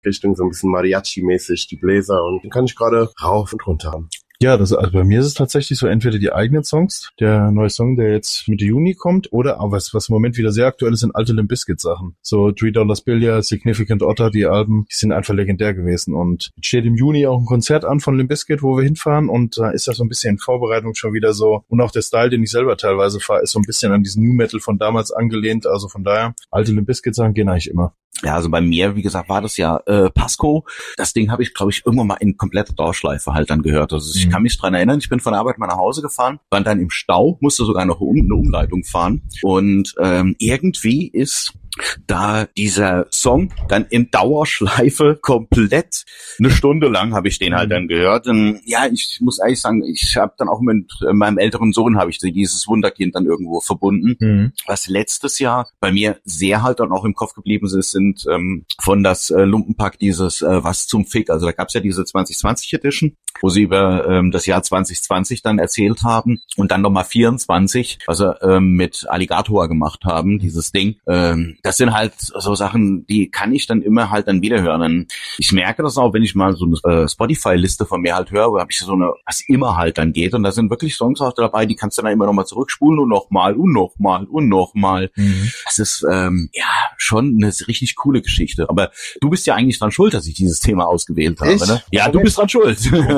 Richtung so ein bisschen Mariachi-mäßig, die Bläser, und den kann ich gerade rauf und runter haben. Ja, also bei mir ist es tatsächlich so, entweder die eigenen Songs, der neue Song, der jetzt Mitte Juni kommt, oder was im Moment wieder sehr aktuell ist, sind alte Limp Bizkit Sachen. So $3 Billion, Significant Otter, die Alben, die sind einfach legendär gewesen. Und jetzt steht im Juni auch ein Konzert an von Limp Bizkit, wo wir hinfahren, und da ist das so ein bisschen in Vorbereitung schon wieder so. Und auch der Style, den ich selber teilweise fahre, ist so ein bisschen an diesen New Metal von damals angelehnt. Also von daher, alte Limp Bizkit Sachen gehen eigentlich immer. Ja, also bei mir, wie gesagt, war das ja Pasco. Das Ding habe ich, glaube ich, irgendwann mal in kompletter Dauerschleife halt dann gehört. Also ich kann mich dran erinnern, ich bin von der Arbeit mal nach Hause gefahren, war dann im Stau, musste sogar noch eine Umleitung fahren. Und irgendwie ist da dieser Song dann in Dauerschleife komplett eine Stunde lang habe ich den halt dann gehört. Und ja, ich muss ehrlich sagen, ich habe dann auch mit meinem älteren Sohn habe ich dieses Wunderkind dann irgendwo verbunden. Was letztes Jahr bei mir sehr halt dann auch im Kopf geblieben ist, sind von das Lumpenpack dieses Was zum Fick. Also da gab's ja diese 2020 Edition, wo sie über das Jahr 2020 dann erzählt haben, und dann nochmal 24, was sie mit Alligator gemacht haben, dieses Ding. Das sind halt so Sachen, die kann ich dann immer halt dann wieder hören. Und ich merke das auch, wenn ich mal so eine Spotify-Liste von mir halt höre, wo habe ich so eine, was immer halt dann geht, und da sind wirklich Songs auch dabei, die kannst du dann immer nochmal zurückspulen und nochmal und nochmal und nochmal. Das ist ja schon eine richtig coole Geschichte. Aber du bist ja eigentlich dran schuld, dass ich dieses Thema ausgewählt habe, ne? Ja, du bist dran schuld.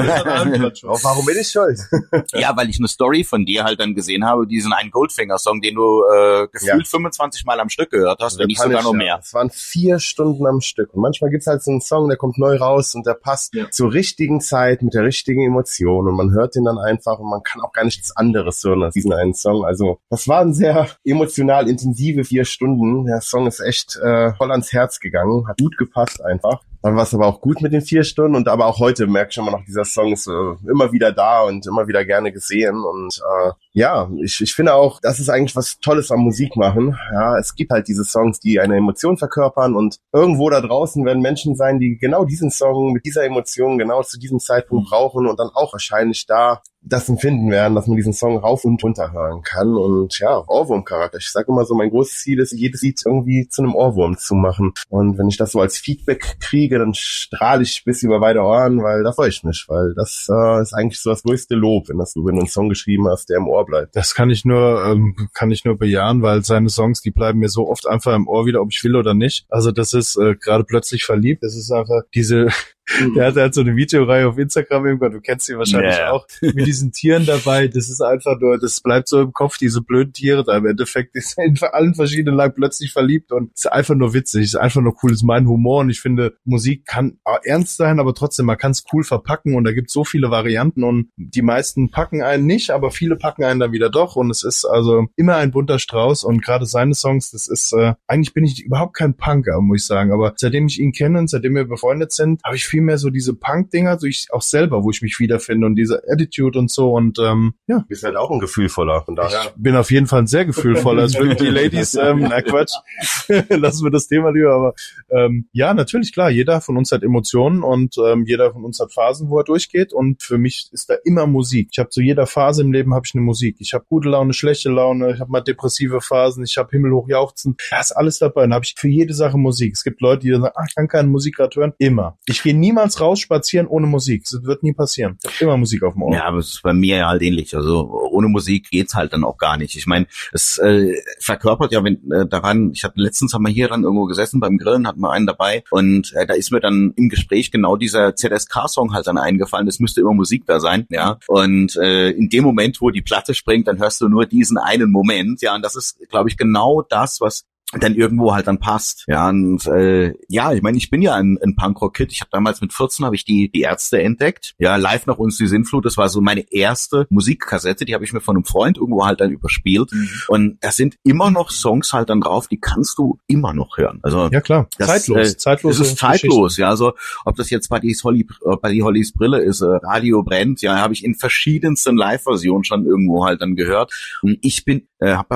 Warum bin ich schuld? Ja, weil ich eine Story von dir halt dann gesehen habe, diesen einen Goldfinger-Song, den du gefühlt 25 Mal am Stück gehört hast, wenn nicht sogar noch mehr. Es waren 4 Stunden am Stück. Und manchmal gibt's halt so einen Song, der kommt neu raus und der passt zur richtigen Zeit mit der richtigen Emotion, und man hört den dann einfach und man kann auch gar nichts anderes hören als diesen einen Song. Also das waren sehr emotional intensive 4 Stunden. Der Song ist echt voll ans Herz gegangen, hat gut gepasst einfach. Dann war es aber auch gut mit den 4 Stunden, und aber auch heute merke ich immer noch, dieser Song ist immer wieder da und immer wieder gerne gesehen. Und ja, ich finde auch, das ist eigentlich was Tolles am Musik machen. Ja, es gibt halt diese Songs, die eine Emotion verkörpern, und irgendwo da draußen werden Menschen sein, die genau diesen Song mit dieser Emotion genau zu diesem Zeitpunkt brauchen und dann auch wahrscheinlich da das empfinden werden, dass man diesen Song rauf und runter hören kann. Und ja, Ohrwurm-Charakter. Ich sage immer so, mein großes Ziel ist, jedes Lied irgendwie zu einem Ohrwurm zu machen. Und wenn ich das so als Feedback kriege, dann strahle ich bis über beide Ohren, weil da freue ich mich, weil das ist eigentlich so das größte Lob, wenn du einen Song geschrieben hast, der im Ohr bleibt. Das kann ich nur bejahen, weil seine Songs, die bleiben mir so oft einfach im Ohr wieder, ob ich will oder nicht. Also das ist gerade plötzlich verliebt. Das ist einfach diese Der hat halt so eine Videoreihe auf Instagram irgendwann, du kennst sie wahrscheinlich auch, mit diesen Tieren dabei. Das ist einfach nur, das bleibt so im Kopf, diese blöden Tiere da. Im Endeffekt ist er in allen verschiedenen Lagen plötzlich verliebt, und ist einfach nur witzig, ist einfach nur cool, ist mein Humor, und ich finde, Musik kann ernst sein, aber trotzdem, man kann es cool verpacken, und da gibt es so viele Varianten, und die meisten packen einen nicht, aber viele packen einen dann wieder doch, und es ist also immer ein bunter Strauß, und gerade seine Songs, das ist, eigentlich bin ich überhaupt kein Punker, muss ich sagen, aber seitdem ich ihn kenne und seitdem wir befreundet sind, habe ich viel mehr so diese Punk-Dinger, so ich auch selber, wo ich mich wiederfinde, und diese Attitude und so, und ja. Du bist halt auch ein gefühlvoller, von daher. Ich bin auf jeden Fall ein sehr gefühlvoller, es würden die Ladies, na Quatsch, lassen wir das Thema lieber, aber ja, natürlich, klar, jeder von uns hat Emotionen, und jeder von uns hat Phasen, wo er durchgeht, und für mich ist da immer Musik. Ich habe zu jeder Phase im Leben habe ich eine Musik. Ich habe gute Laune, schlechte Laune, ich habe mal depressive Phasen, ich habe himmelhoch jauchzen, da ist alles dabei, und habe ich für jede Sache Musik. Es gibt Leute, die sagen, ich kann keine Musik gerade hören, immer. Ich gehe niemals raus spazieren ohne Musik. Das wird nie passieren. Ich habe immer Musik auf dem Ohr. Ja, aber es ist bei mir ja halt ähnlich. Also ohne Musik geht's halt dann auch gar nicht. Ich meine, es verkörpert ja, wenn daran, ich hatte letztens, haben wir hier dann irgendwo gesessen beim Grillen, hatten wir einen dabei, und da ist mir dann im Gespräch genau dieser ZSK-Song halt dann eingefallen. Es müsste immer Musik da sein, ja. Und in dem Moment, wo die Platte springt, dann hörst du nur diesen einen Moment, ja. Und das ist, glaube ich, genau das, was dann irgendwo halt dann passt. Ja, und ja, ich meine, ich bin ja ein Punkrock-Kid. Ich habe damals mit 14 habe ich die Ärzte entdeckt. Ja, Live nach uns die Sintflut, das war so meine erste Musikkassette, die habe ich mir von einem Freund irgendwo halt dann überspielt. Und da sind immer noch Songs halt dann drauf, die kannst du immer noch hören. Also ja, klar, das, zeitlos. Es ist zeitlos, ja, also ob das jetzt Buddy Hollys Brille ist, Radio brennt, ja, habe ich in verschiedensten Live-Versionen schon irgendwo halt dann gehört. Und ich bin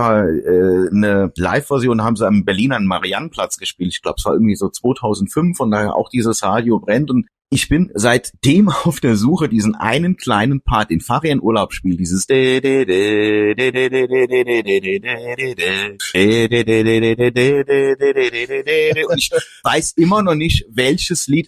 habe eine Live-Version, haben sie am Berliner Mariannenplatz gespielt. Ich glaube, es war irgendwie so 2005, und daher auch dieses Radio brennt. Und ich bin seitdem auf der Suche, diesen einen kleinen Part, den Fabian Urlaub spielt, dieses und ich weiß immer noch nicht, welches Lied